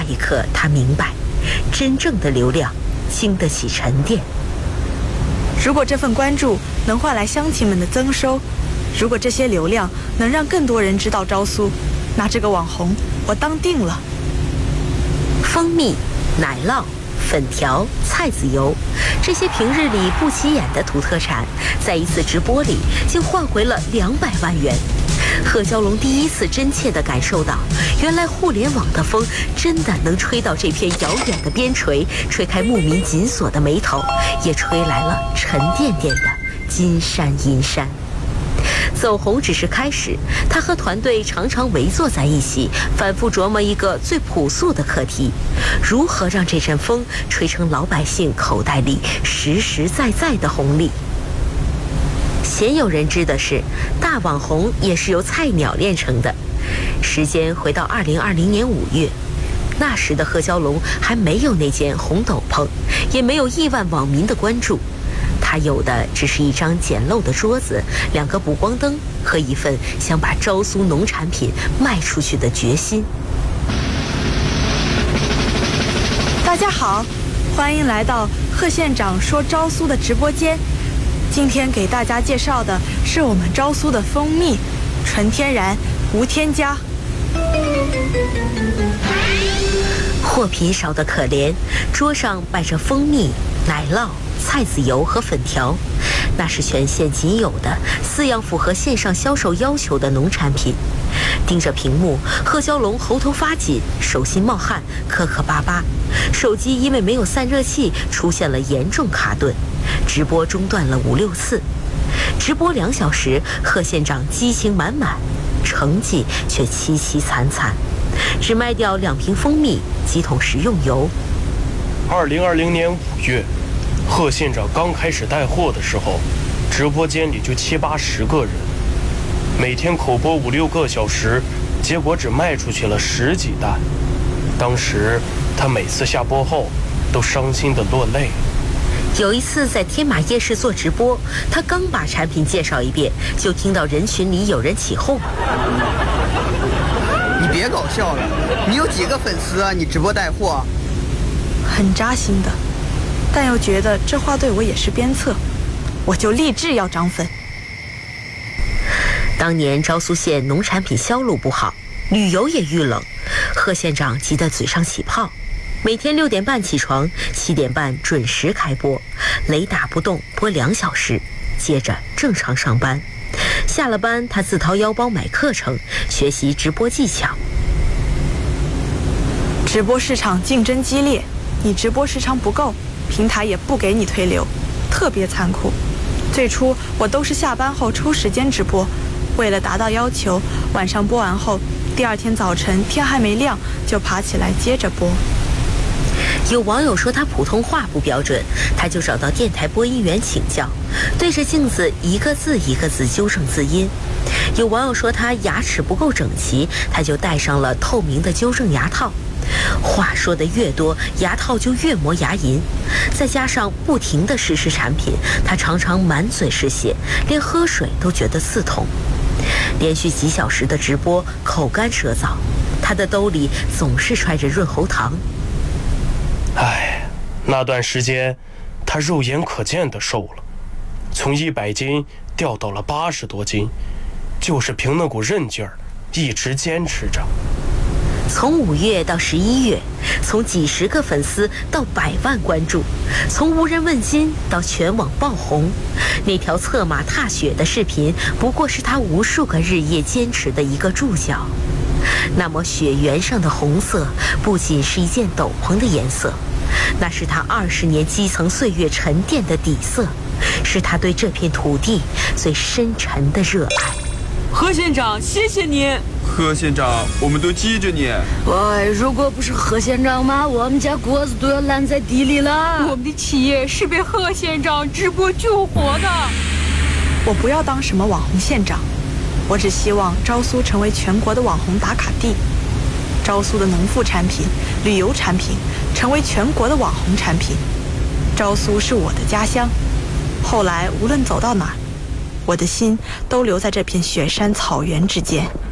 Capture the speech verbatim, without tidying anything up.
一刻，他明白，真正的流量经得起沉淀。 如果这份关注能换来乡亲们的增收，如果这些流量能让更多人知道昭苏，那这个网红我当定了。 蜂蜜、奶酪、粉条、菜籽油，这些平日里不起眼的土特产，在一次直播里竟换回了两百万元。贺蛟龙第一次真切地感受到，原来互联网的风真的能吹到这片遥远的边陲，吹开牧民紧锁的眉头，也吹来了沉甸甸的金山银山。走红只是开始，他和团队常常围坐在一起，反复琢磨一个最朴素的课题：如何让这阵风吹成老百姓口袋里实实在在的红利。鲜有人知的是，大网红也是由菜鸟炼成的。时间回到二零二零年五月，那时的贺蛟龙还没有那件红斗篷，也没有亿万网民的关注。他有的只是一张简陋的桌子、两个补光灯和一份想把昭苏农产品卖出去的决心。 大家好，欢迎来到贺县长说昭苏的直播间。今天给大家介绍的是我们昭苏的蜂蜜，纯天然，无添加。 货品少得可怜，桌上摆着蜂蜜、奶酪、菜籽油和粉条，那是全县仅有的四样符合线上销售要求的农产品。盯着屏幕，贺蛟龙喉头发紧，手心冒汗，磕磕巴巴。手机因为没有散热器，出现了严重卡顿，直播中断了五六次。直播两小时，贺县长激情满满，成绩却凄凄惨惨，只卖掉两瓶蜂蜜，几桶食用油。 二零二零年五月，贺县长刚开始带货的时候，直播间里就七八十个人，每天口播五六个小时，结果只卖出去了十几担。当时他每次下播后都伤心地落泪。 有一次在天马夜市做直播，他刚把产品介绍一遍，就听到人群里有人起哄： 你别搞笑了，你有几个粉丝啊？你直播带货？ 很扎心的，但又觉得这话对我也是鞭策，我就立志要涨粉。 当年昭苏县农产品销路不好，旅游也遇冷，贺县长急得嘴上起泡。每天六点半起床，七点半准时开播，雷打不动播两小时，接着正常上班。下了班，他自掏腰包买课程，学习直播技巧。 直播市场竞争激烈，你直播时长不够，平台也不给你推流，特别残酷。最初我都是下班后抽时间直播，为了达到要求，晚上播完后，第二天早晨天还没亮就爬起来接着播。 有网友说他普通话不标准，他就找到电台播音员请教，对着镜子一个字一个字纠正字音。有网友说他牙齿不够整齐，他就戴上了透明的纠正牙套。话说的越多，牙套就越磨牙龈，再加上不停的试试产品，他常常满嘴是血，连喝水都觉得刺痛。连续几小时的直播，口干舌燥，他的兜里总是揣着润喉糖。 唉，那段时间他肉眼可见的瘦了，从一百斤掉到了八十多斤，就是凭那股韧劲儿一直坚持着。 从五月到十一月，从几十个粉丝到百万关注，从无人问津到全网爆红，那条策马踏雪的视频不过是他无数个日夜坚持的一个注脚。那抹雪原上的红色，不仅是一件斗篷的颜色，那是他二十年基层岁月沉淀的底色，是他对这片土地最深沉的热爱。 贺县长，谢谢你。 贺县长，我们都记着你。 喂，如果不是贺县长嘛，我们家锅子都要烂在地里了。我们的企业是被贺县长直播救活的。 我不要当什么网红县长，我只希望昭苏成为全国的网红打卡地，昭苏的农副产品、旅游产品成为全国的网红产品。昭苏是我的家乡，后来无论走到哪儿，我的心都留在这片雪山草原之间。